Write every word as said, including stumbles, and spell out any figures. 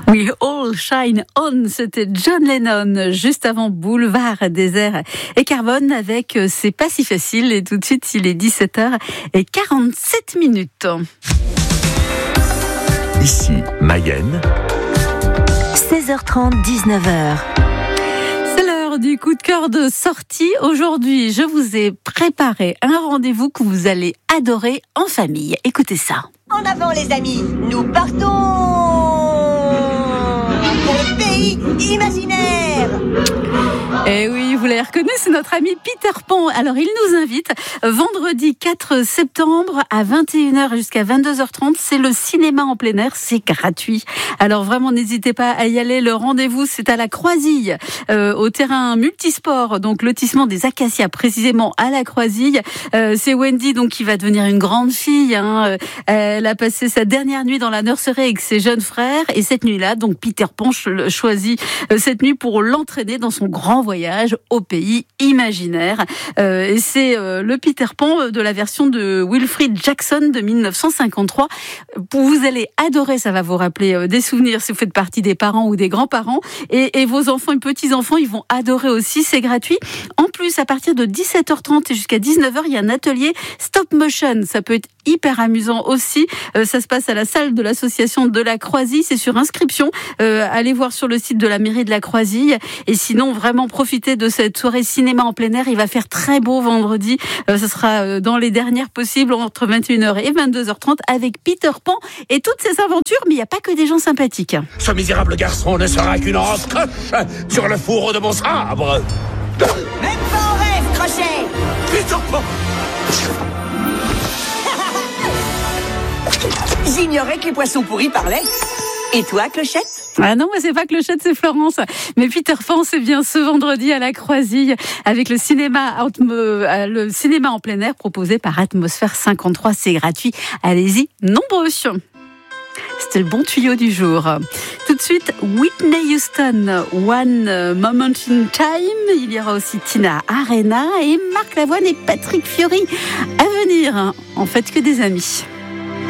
We all shine on, c'était John Lennon, juste avant Boulevard Désert et Carbone avec C'est pas si facile. Et tout de suite, il est dix-sept heures quarante-sept minutes. Ici, Mayenne. seize heures trente, dix-neuf heures. C'est l'heure du coup de cœur de sortie. Aujourd'hui, je vous ai préparé un rendez-vous que vous allez adorer en famille. Écoutez ça. En avant les amis, nous partons pour le pays imaginaire. Eh oui, vous l'avez reconnu, c'est notre ami Peter Pan. Alors, il nous invite vendredi quatre septembre à vingt et une heures jusqu'à vingt-deux heures trente. C'est le cinéma en plein air, c'est gratuit. Alors, vraiment, n'hésitez pas à y aller. Le rendez-vous, c'est à la Croisille, euh, au terrain multisport, donc lotissement des Acacias, précisément à la Croisille. Euh, c'est Wendy, donc, qui va devenir une grande fille. Hein. Elle a passé sa dernière nuit dans la nurserie avec ses jeunes frères. Et cette nuit-là, donc, Peter Pan choisit cette nuit pour l'entraîner dans son grand voyage au pays imaginaire. Euh, et c'est euh, le Peter Pan de la version de Wilfrid Jackson de dix-neuf cent cinquante-trois. Vous allez adorer, ça va vous rappeler euh, des souvenirs si vous faites partie des parents ou des grands-parents. Et, et vos enfants et petits-enfants, ils vont adorer aussi, c'est gratuit. En plus, à partir de dix-sept heures trente et jusqu'à dix-neuf heures, il y a un atelier stop motion. Ça peut être hyper amusant aussi. Euh, ça se passe à la salle de l'association de la Croisille. C'est sur inscription. Euh, allez voir sur le site de la mairie de la Croisille. Et sinon, vraiment profitez de cette soirée cinéma en plein air. Il va faire très beau vendredi. Euh, ce sera dans les dernières possibles entre vingt et une heures et vingt-deux heures trente avec Peter Pan et toutes ses aventures. Mais il n'y a pas que des gens sympathiques. Ce misérable garçon ne sera qu'une encoche sur le fourreau de mon sabre. Même pas en rêve, Crochet. Peter Pan. J'ignorais que les poissons pourris parlaient. Et toi, Clochette? Ah non, mais c'est pas Clochette, c'est Florence. Mais Peter Pan, c'est bien ce vendredi à la Croisille avec le cinéma, le cinéma en plein air proposé par Atmosphère cinquante-trois. C'est gratuit. Allez-y, nombreux. C'était le bon tuyau du jour. Tout de suite, Whitney Houston, One Moment in Time. Il y aura aussi Tina Arena et Marc Lavoine et Patrick Fiori à venir. En fait, que des amis.